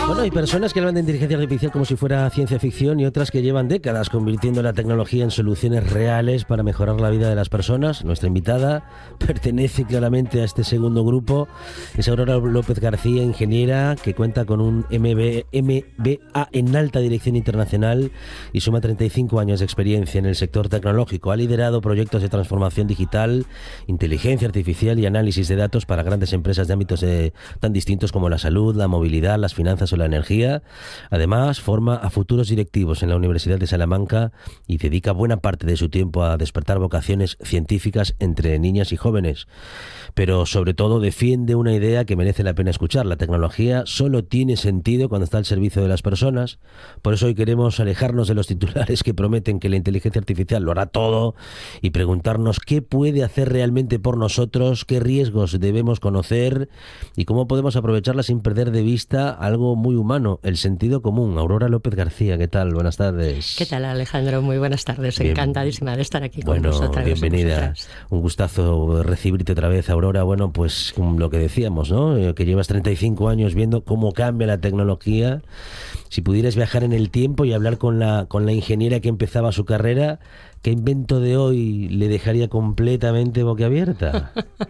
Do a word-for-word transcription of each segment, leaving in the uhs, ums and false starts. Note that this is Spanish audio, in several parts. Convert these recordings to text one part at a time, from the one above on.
Bueno, hay personas que hablan de inteligencia artificial como si fuera ciencia ficción y otras que llevan décadas convirtiendo la tecnología en soluciones reales para mejorar la vida de las personas. Nuestra invitada pertenece claramente a este segundo grupo. Es Aurora López García, ingeniera, que cuenta con un M B A en alta dirección internacional y suma treinta y cinco años de experiencia en el sector tecnológico. Ha liderado proyectos de transformación digital, inteligencia artificial y análisis de datos para grandes empresas de ámbitos de, tan distintos como la salud, la movilidad, las finanzas o la energía. Además, forma a futuros directivos en la Universidad de Salamanca y dedica buena parte de su tiempo a despertar vocaciones científicas entre niñas y jóvenes. Pero sobre todo defiende una idea que merece la pena escuchar. La tecnología solo tiene sentido cuando está al servicio de las personas. Por eso hoy queremos alejarnos de los titulares que prometen que la inteligencia artificial lo hará todo y preguntarnos qué puede hacer realmente por nosotros, qué riesgos debemos conocer y cómo podemos aprovecharla sin perder de vista algo muy humano, el sentido común. Aurora López García, ¿qué tal? Buenas tardes. ¿Qué tal, Alejandro? Muy buenas tardes. Bien. Encantadísima de estar aquí bueno, con vosotras. Bienvenida. Un gustazo recibirte otra vez, Aurora. Bueno, pues lo que decíamos, ¿no? Que llevas treinta y cinco años viendo cómo cambia la tecnología. Si pudieras viajar en el tiempo y hablar con la, con la ingeniera que empezaba su carrera, ¿qué invento de hoy le dejaría completamente boquiabierta?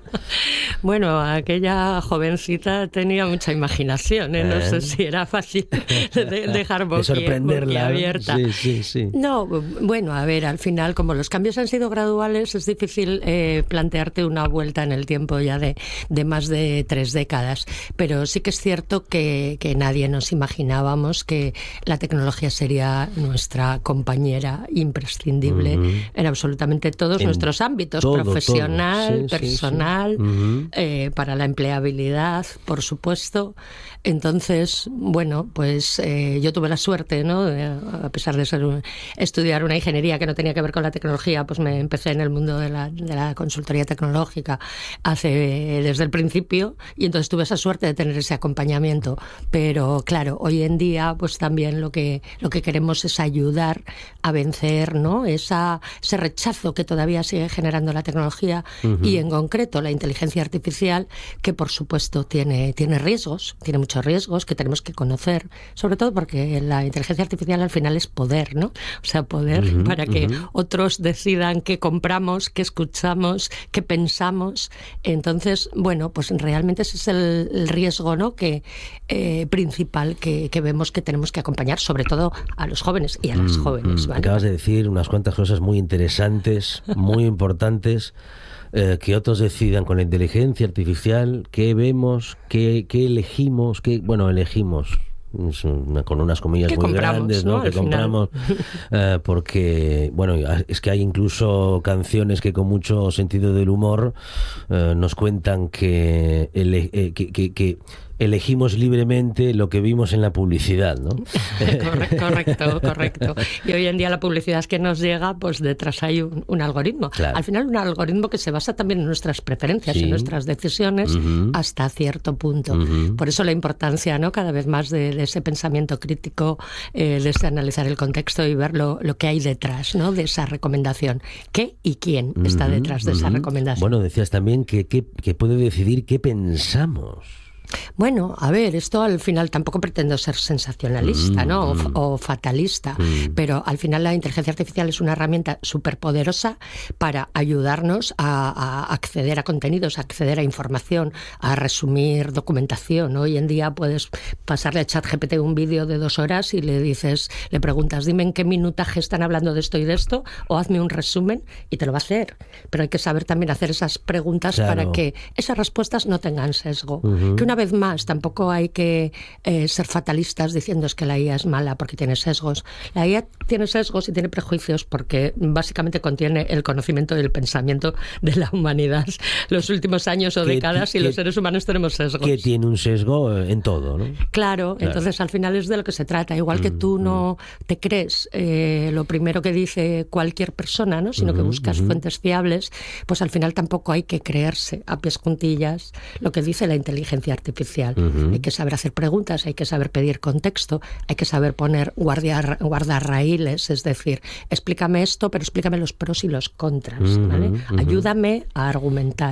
Bueno, aquella jovencita tenía mucha imaginación, ¿eh? ¿Eh? No sé si era fácil de dejar boqui, de sorprenderla, boquiabierta. Sí, sí, sí. No, bueno, a ver, al final, como los cambios han sido graduales, es difícil eh, plantearte una vuelta en el tiempo ya de, de más de tres décadas. Pero sí que es cierto que, que nadie nos imaginábamos que la tecnología sería nuestra compañera imprescindible uh-huh. en absolutamente todos en nuestros ámbitos, todo, profesional, todo. Sí, personal, sí, sí. Uh-huh. eh, para la empleabilidad, por supuesto. Entonces, bueno, pues eh, yo tuve la suerte, ¿no? A pesar de ser un, estudiar una ingeniería que no tenía que ver con la tecnología, pues me empecé en el mundo de la, de la consultoría tecnológica hace desde el principio y entonces tuve esa suerte de tener ese acompañamiento. Pero claro, hoy en día, pues también lo que lo que queremos es ayudar a vencer, ¿no? Esa ese rechazo que todavía sigue generando la tecnología uh-huh. y en concreto la inteligencia artificial, que por supuesto tiene tiene riesgos, tiene muchos riesgos que tenemos que conocer, sobre todo porque la inteligencia artificial al final es poder, ¿no? O sea, poder uh-huh, para que uh-huh. otros decidan qué compramos, qué escuchamos, qué pensamos. Entonces, bueno, pues realmente ese es el, el riesgo, ¿no? Que eh, principal que, que vemos que tenemos que acompañar, sobre todo a los jóvenes y a las mm, jóvenes. Mm. ¿Vale? Acabas de decir unas cuantas cosas muy interesantes, muy importantes. Eh, que otros decidan con la inteligencia artificial qué vemos, qué, qué elegimos, qué, bueno, elegimos una, con unas comillas muy grandes, ¿no? ¿no? Que compramos, eh, porque, bueno, es que hay incluso canciones que con mucho sentido del humor eh, nos cuentan que, ele, eh, que, que, que elegimos libremente lo que vimos en la publicidad, ¿no? Correcto, correcto, correcto. Y hoy en día la publicidad que nos llega, pues detrás hay un, un algoritmo. Claro. Al final un algoritmo que se basa también en nuestras preferencias, sí. en nuestras decisiones, uh-huh. hasta cierto punto. Uh-huh. Por eso la importancia, ¿no? Cada vez más de, de ese pensamiento crítico, eh, de ese analizar el contexto y ver lo, lo que hay detrás, ¿no? De esa recomendación. ¿Qué y quién uh-huh. está detrás de uh-huh. esa recomendación? Bueno, decías también que, que, que puede decidir qué pensamos. Bueno, a ver, esto al final tampoco pretendo ser sensacionalista, ¿no? O, o fatalista, mm. pero al final la inteligencia artificial es una herramienta superpoderosa para ayudarnos a, a acceder a contenidos, a acceder a información, a resumir documentación. Hoy en día puedes pasarle a ChatGPT un vídeo de dos horas y le dices, le preguntas, dime en qué minutaje están hablando de esto y de esto, o hazme un resumen y te lo va a hacer. Pero hay que saber también hacer esas preguntas claro. para que esas respuestas no tengan sesgo. Uh-huh. Que una vez más, tampoco hay que eh, ser fatalistas diciendo es que la I A es mala porque tiene sesgos. La I A tiene sesgos y tiene prejuicios porque básicamente contiene el conocimiento y el pensamiento de la humanidad. Los últimos años o décadas y los seres humanos tenemos sesgos. Que tiene un sesgo en todo, ¿no? Claro, claro. Entonces al final es de lo que se trata. Igual que tú no te crees eh, lo primero que dice cualquier persona, ¿no? Sino que buscas uh-huh. fuentes fiables, pues al final tampoco hay que creerse a pies juntillas lo que dice la inteligencia artificial. Uh-huh. Hay que saber hacer preguntas, hay que saber pedir contexto, hay que saber poner guardiar, guardarraíles, es decir, explícame esto, pero explícame los pros y los contras, uh-huh, ¿vale? Uh-huh. Ayúdame a argumentar.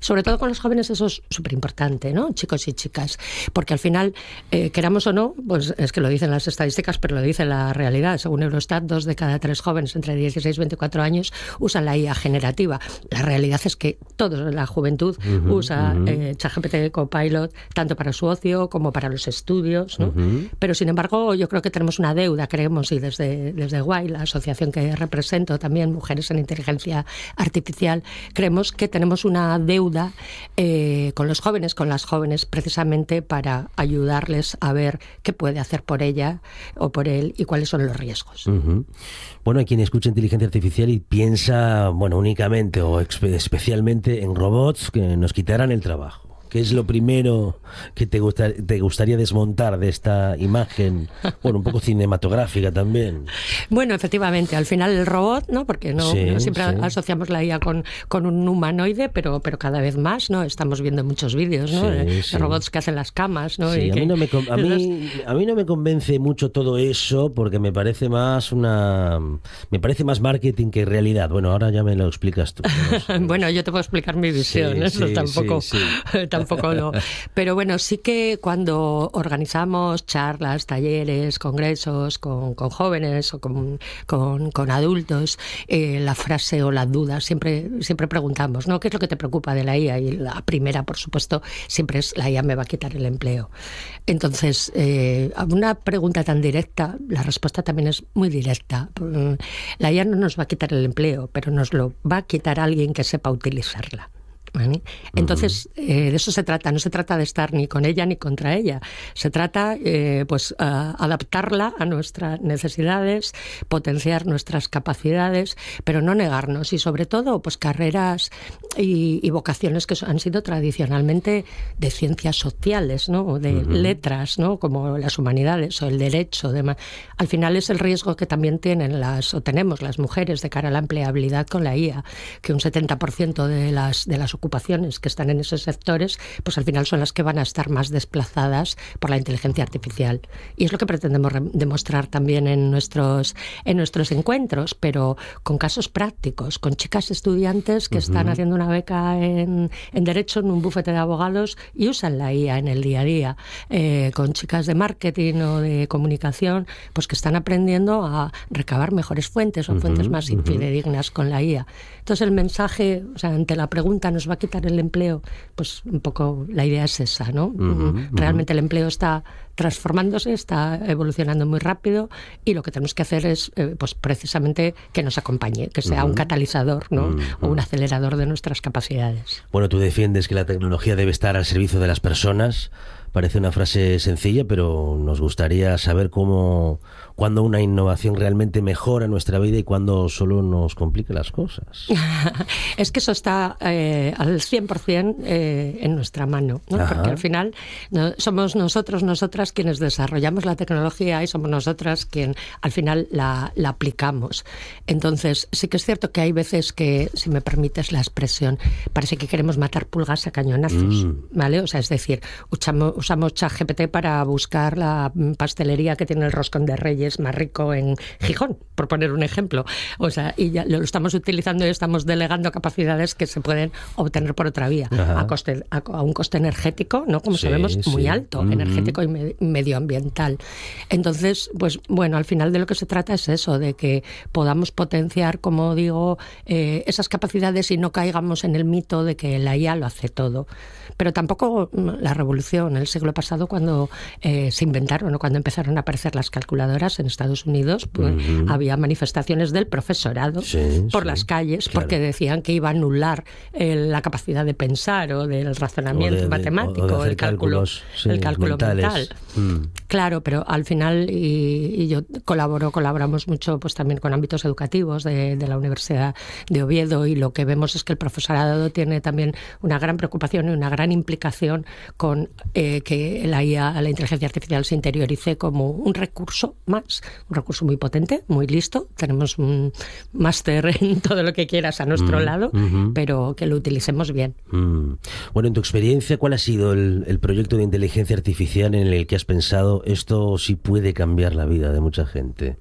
Sobre todo con los jóvenes eso es súper importante, ¿no? Chicos y chicas, porque al final, eh, queramos o no, pues es que lo dicen las estadísticas, pero lo dice la realidad. Según Eurostat, dos de cada tres jóvenes entre dieciséis y veinticuatro años usan la I A generativa. La realidad es que toda la juventud uh-huh, usa uh-huh. eh, ChatGPT, Copilot, tanto para su ocio como para los estudios, ¿no? Uh-huh. Pero sin embargo, yo creo que tenemos una deuda, creemos, y desde, desde W I, la asociación que represento también, Mujeres en Inteligencia Artificial, creemos que tenemos una deuda eh, con los jóvenes, con las jóvenes, precisamente para ayudarles a ver qué puede hacer por ella o por él y cuáles son los riesgos. Uh-huh. Bueno, hay quien escucha inteligencia artificial y piensa, bueno, únicamente o especialmente en robots que nos quitarán el trabajo. ¿Qué es lo primero que te, gusta, te gustaría desmontar de esta imagen, bueno, un poco cinematográfica también? Bueno, efectivamente, al final el robot, ¿no? Porque no, sí, no siempre sí. asociamos la I A con, con un humanoide, pero, pero cada vez más, ¿no? Estamos viendo muchos vídeos, ¿no? Sí, de, sí. de robots que hacen las camas, ¿no? Sí, y a, que, mí no me, a, mí, a mí no me convence mucho todo eso, porque me parece más una... me parece más marketing que realidad. Bueno, ahora ya me lo explicas tú. No, bueno, yo te puedo explicar mi visión, sí, eso sí, tampoco, sí, sí. tampoco lo... Pero bueno, sí que cuando organizamos charlas, talleres, congresos con, con jóvenes o con, con, con adultos, eh, la frase o la duda, siempre, siempre preguntamos, ¿no? ¿Qué es lo que te preocupa de la I A? Y la primera, por supuesto, siempre es la I A me va a quitar el empleo. Entonces, eh, a una pregunta tan directa, la respuesta también es muy directa. La I A no nos va a quitar el empleo, pero nos lo va a quitar alguien que sepa utilizarla. ¿Vale? Entonces, eh, de eso se trata. No se trata de estar ni con ella ni contra ella. Se trata, eh, pues, uh, adaptarla a nuestras necesidades, potenciar nuestras capacidades, pero no negarnos. Y sobre todo, pues, carreras y, y vocaciones que han sido tradicionalmente de ciencias sociales, ¿no? O de uh-huh. letras, ¿no? Como las humanidades o el derecho. De Al final es el riesgo que también tienen las, o tenemos las mujeres de cara a la empleabilidad con la I A, que un setenta por ciento de las, de las ocupaciones que están en esos sectores, pues al final son las que van a estar más desplazadas por la inteligencia artificial. Y es lo que pretendemos demostrar también en nuestros, en nuestros encuentros, pero con casos prácticos, con chicas estudiantes que uh-huh. están haciendo una beca en, en Derecho en un bufete de abogados y usan la I A en el día a día, eh, con chicas de marketing o de comunicación, pues que están aprendiendo a recabar mejores fuentes o uh-huh. fuentes más uh-huh. fidedignas con la I A. Entonces el mensaje, o sea, ante la pregunta, ¿nos va a quitar el empleo? Pues un poco la idea es esa, ¿no? Uh-huh, Realmente uh-huh. el empleo está transformándose, está evolucionando muy rápido y lo que tenemos que hacer es, eh, pues precisamente que nos acompañe, que sea uh-huh. un catalizador, ¿no? Uh-huh. o un acelerador de nuestras capacidades. Bueno, tú defiendes que la tecnología debe estar al servicio de las personas. Parece una frase sencilla, pero nos gustaría saber cómo, cuándo una innovación realmente mejora nuestra vida y cuándo solo nos complica las cosas. Es que eso está eh, al cien por ciento eh, en nuestra mano, ¿no? Porque al final no, somos nosotros, nosotras quienes desarrollamos la tecnología y somos nosotras quien al final la, la aplicamos. Entonces, sí que es cierto que hay veces que, si me permites la expresión, parece que queremos matar pulgas a cañonazos, mm. ¿vale? O sea, es decir, usamos usamos ChatGPT para buscar la pastelería que tiene el roscón de Reyes más rico en Gijón, por poner un ejemplo. O sea, y ya lo estamos utilizando y estamos delegando capacidades que se pueden obtener por otra vía, a, coste, a, a un coste energético, ¿no? Como sí, sabemos, muy sí. alto, mm-hmm. energético y me, medioambiental. Entonces, pues bueno, al final de lo que se trata es eso, de que podamos potenciar, como digo, eh, esas capacidades y no caigamos en el mito de que la I A lo hace todo. Pero tampoco la revolución, el siglo pasado, cuando eh, se inventaron o cuando empezaron a aparecer las calculadoras en Estados Unidos, pues, uh-huh. había manifestaciones del profesorado sí, por sí, las calles, claro. porque decían que iba a anular eh, la capacidad de pensar o del razonamiento o de, matemático, o de el cálculo, sí, el cálculo mental. Mm. Claro, pero al final, y, y yo colaboro, colaboramos mucho pues también con ámbitos educativos de, de la Universidad de Oviedo, y lo que vemos es que el profesorado tiene también una gran preocupación y una gran implicación con eh, que la I A, la inteligencia artificial, se interiorice como un recurso más, un recurso muy potente, muy listo. Tenemos un máster en todo lo que quieras a nuestro mm, lado, uh-huh. pero que lo utilicemos bien. Mm. Bueno, en tu experiencia, ¿cuál ha sido el, el proyecto de inteligencia artificial en el que has pensado esto sí puede cambiar la vida de mucha gente?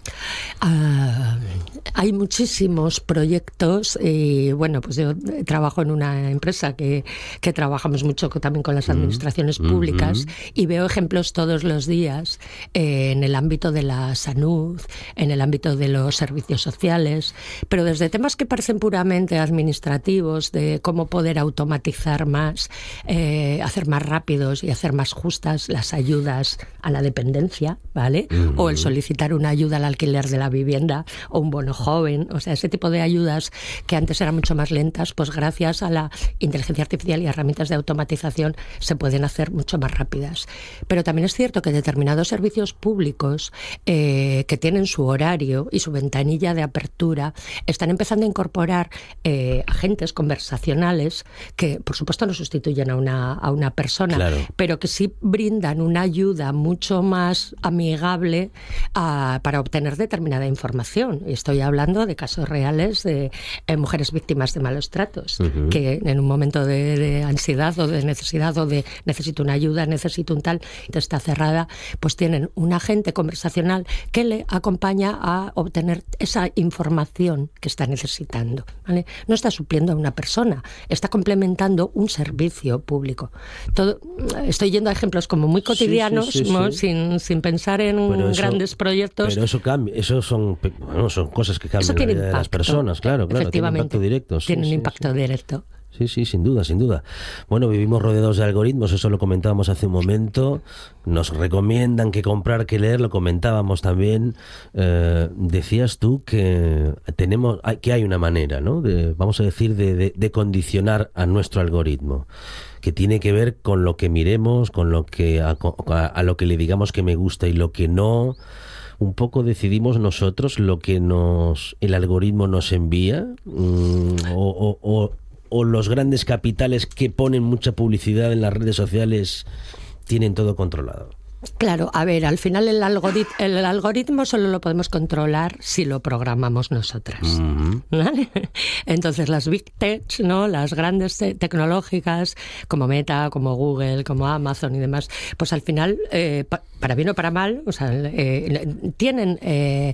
Uh, hay muchísimos proyectos y bueno, pues yo trabajo en una empresa que, que trabajamos mucho también con las administraciones mm, públicas mm, mm. y veo ejemplos todos los días eh, en el ámbito de la salud, en el ámbito de los servicios sociales, pero desde temas que parecen puramente administrativos, de cómo poder automatizar más, eh, hacer más rápidos y hacer más justas las ayudas a la dependencia, ¿vale? Mm. O el solicitar una ayuda al alquiler de la vivienda o un bono joven, o sea, ese tipo de ayudas que antes eran mucho más lentas, pues gracias a la inteligencia artificial y herramientas de automatización se pueden hacer mucho más rápidas. Pero también es cierto que determinados servicios públicos eh, que tienen su horario y su ventanilla de apertura están empezando a incorporar eh, agentes conversacionales que, por supuesto, no sustituyen a una, a una persona, claro, pero que sí brindan una ayuda mucho más amigable a, para obtener determinada información. Y estoy hablando de casos reales de eh, mujeres víctimas de malos tratos, uh-huh. que en un momento de, de ansiedad o de necesidad o de necesito una ayuda, necesito un tal, y está cerrada, pues tienen un agente conversacional que le acompaña a obtener esa información que está necesitando, ¿vale? No está supliendo a una persona, está complementando un servicio público. Todo, estoy yendo a ejemplos como muy cotidianos, sí, sí, sí, sí. Sin, sin pensar en eso, grandes proyectos. Pero eso cambia, eso son, bueno, son cosas que cambian la vida de las personas, claro, claro, tiene impacto directo. Sí, tiene un sí, impacto sí. directo. Sí, sí, sin duda, sin duda. Bueno, vivimos rodeados de algoritmos, eso lo comentábamos hace un momento. Nos recomiendan que comprar, que leer, lo comentábamos también. Eh, decías tú que tenemos, que hay una manera, ¿no? De, vamos a decir, de, de, de condicionar a nuestro algoritmo, que tiene que ver con lo que miremos, con lo que a, a, a lo que le digamos que me gusta y lo que no. Un poco decidimos nosotros lo que nos el algoritmo nos envía, mmm, o, o, o o los grandes capitales que ponen mucha publicidad en las redes sociales tienen todo controlado. Claro, a ver, al final el algoritmo, el algoritmo solo lo podemos controlar si lo programamos nosotras. Uh-huh. ¿Vale? Entonces las big tech, ¿no? Las grandes te- tecnológicas como Meta, como Google, como Amazon y demás, pues al final, eh, pa- para bien o para mal, o sea, eh, tienen eh,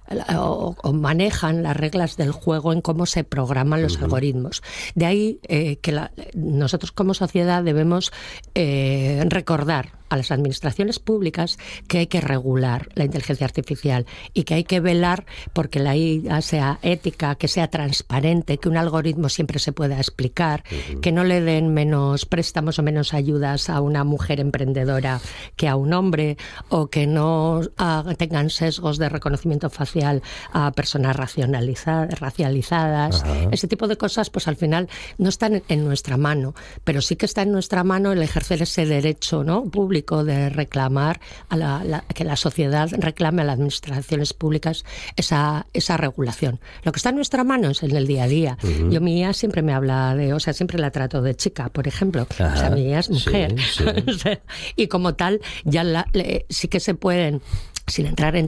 o, o manejan las reglas del juego en cómo se programan los uh-huh. algoritmos. De ahí eh, que la, nosotros como sociedad debemos eh, recordar a las administraciones públicas que hay que regular la inteligencia artificial y que hay que velar porque la I A sea ética, que sea transparente, que un algoritmo siempre se pueda explicar, uh-huh. que no le den menos préstamos o menos ayudas a una mujer emprendedora que a un hombre, o que no uh, tengan sesgos de reconocimiento facial a personas racionalizadas, racializadas. Uh-huh. Ese tipo de cosas, pues al final no están en nuestra mano, pero sí que está en nuestra mano el ejercer ese derecho, ¿no?, público de reclamar a la, la, que la sociedad reclame a las administraciones públicas esa, esa regulación. Lo que está en nuestra mano es en el día a día. Uh-huh. Yo, mi I A siempre me habla de, o sea, siempre la trato de chica, por ejemplo. Ajá, o sea, mi I A es mujer. Sí, sí. Y como tal, ya la, le, sí que se pueden, sin entrar en